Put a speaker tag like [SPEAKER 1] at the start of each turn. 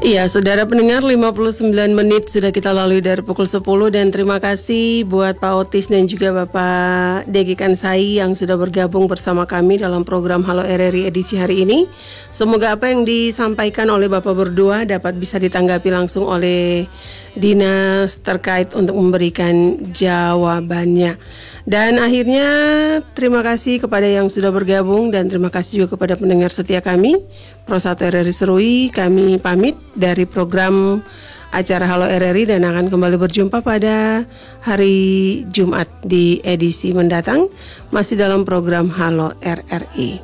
[SPEAKER 1] Iya, saudara pendengar, 59 menit sudah kita lalui dari pukul 10 dan terima kasih buat Pak Otis dan juga Bapak Degi Kansai yang sudah bergabung bersama kami dalam program Halo RRI edisi hari ini. Semoga apa yang disampaikan oleh Bapak berdua dapat bisa ditanggapi langsung oleh dinas terkait untuk memberikan jawabannya. Dan akhirnya terima kasih kepada yang sudah bergabung dan terima kasih juga kepada pendengar setia kami. Pro 1 RRI Serui, kami pamit dari program acara Halo RRI dan akan kembali berjumpa pada hari Jumat di edisi mendatang masih dalam program Halo RRI.